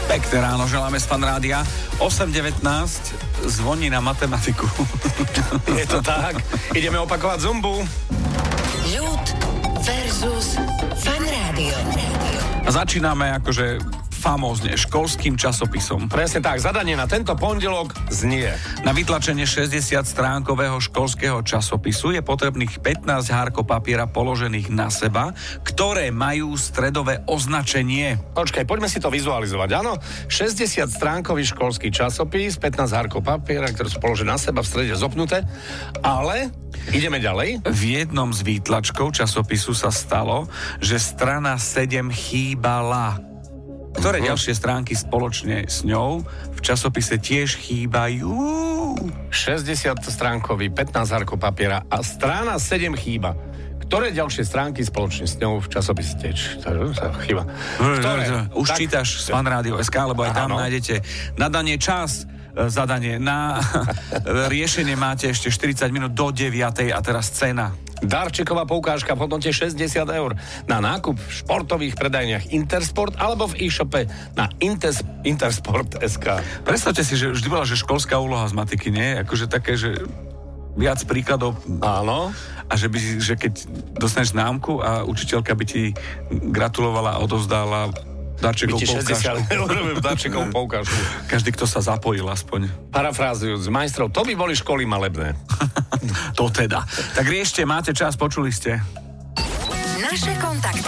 Pekné ráno, želáme z Fan Rádia. 8.19 zvoní na matematiku. Je to tak. Ideme opakovať zumbu. Ľud versus Fan Rádio. A začíname akože famózne školským časopisom. Presne tak, zadanie na tento pondelok znie. Na vytlačenie 60-stránkového školského časopisu je potrebných 15 hárkov papiera položených na seba, ktoré majú stredové označenie. Počkaj, poďme si to vizualizovať. Áno, 60-stránkový školský časopis, 15 hárkov papiera, ktoré sú položené na seba, v strede zopnuté, ale ideme ďalej. V jednom z výtlačkov časopisu sa stalo, že strana 7 chýbala. Ktoré ďalšie stránky spoločne s ňou v časopise tiež chýbajú? 60-stránkový, 15 hárkov papiera a strana 7 chýba. Ktoré ďalšie stránky spoločne s ňou v časopise tiež chýba? Ktoré? Už tak čítaš z fanradio.sk, lebo aj tam nájdete nadanie čas, zadanie na riešenie máte ešte 40 minút do 9. a teraz cena. Darčeková poukážka v hodnote 60 eur na nákup v športových predajniach Intersport alebo v e-shope na Intersport.sk. Predstavte si, že vždy bola, že školská úloha z matiky, nie? Akože také, že viac príkladov. Áno. A že keď dostaneš známku a učiteľka by ti gratulovala a odovzdala darčekovú poukážku. Darčekovú poukážku. Každý, kto sa zapojil aspoň. Parafrázujúc majstrov, to by boli školy malebné. To teda. Tak riešte, máte čas, počuli ste. Naše kontakty.